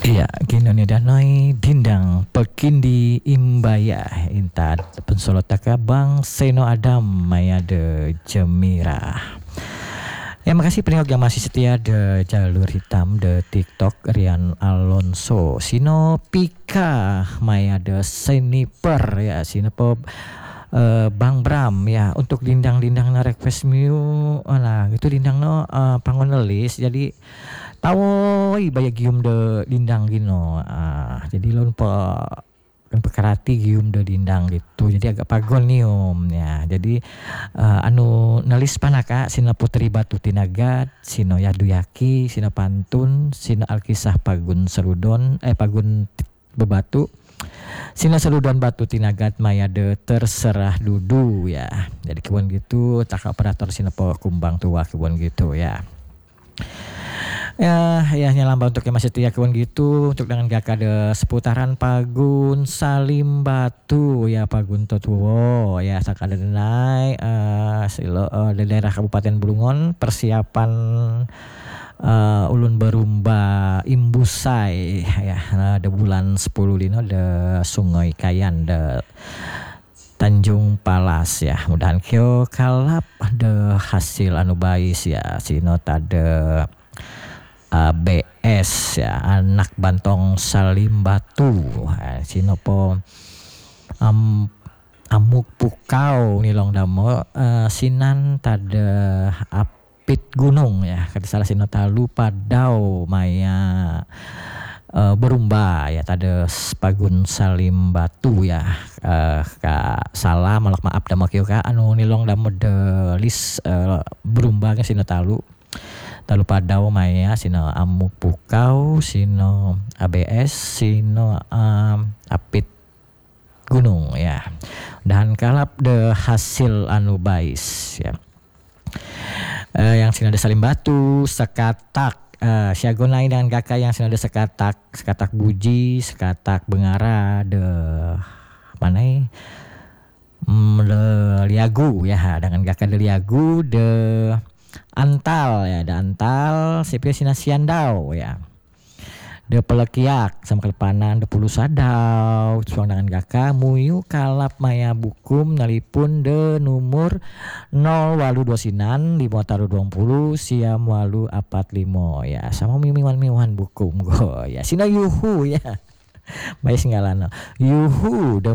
Iya, ginoni danoi dindang pekindi imbaya inta pensolotaka bang Seno Adam maya de Jemira. Ya makasih penengok yang masih setia de jalur hitam de TikTok Rian Alonso Sino Pika maya de Seniper ya Sinopo Bang Bram ya untuk dindang-dindang na request miu nah itu dindang no pangonelis jadi tahu baya gium de dindang gino jadi lon kan pekarati gium de dindang gitu jadi agak pagol nih om ya jadi anu nelis panaka sina Putri Batu Tinagat sino Yaduyaki sino Pantun sino Alkisah Pagun Serudon Pagun Bebatu Sina Serudon Batu Tinagat maya de terserah dudu ya jadi kebun gitu tak operator sina kumbang tua kebun gitu ya ya nyalamba untuk yang masih setia kawan gitu untuk dengan gaka de seputaran Pagun Salim Batu ya Pagun Totuwo ya sakada denai silo di daerah Kabupaten Bulungan persiapan ulun berumba imbusai ya de bulan 10 dino de Sungai Kayan de Tanjung Palas ya mudahan kyo kalap de hasil anu bais ya sino tade BS ya anak Bantong Salim Batu sinopo amuk pukau nilong damo sinan tada apit gunung ya kada salah sino talu padau maya berumba ya tada Pagun Salim Batu ya ka salah malak maaf damo kyo ka anu nilong damo de lis berumba sino talu padau maya sino amuk pukau sino ABS sino apit gunung ya dan kalap de hasil anu bais ya yang sino de Salim Batu sekatak siagonai dengan kakak yang sino de sekatak buji sekatak bengara de mana de liagu ya dengan kakak de liagu de antal ya ada antal sipil sinasian dau ya de pelekiak sama kelepanan de pulu sadau suang dengan gaka muyu kalap maya bukum nalipun de numur 0 walu 2 sinan 5 taru 20 siam walu 45 ya sama miwan bukum go ya sina yuhu ya baik singgalana yuhu de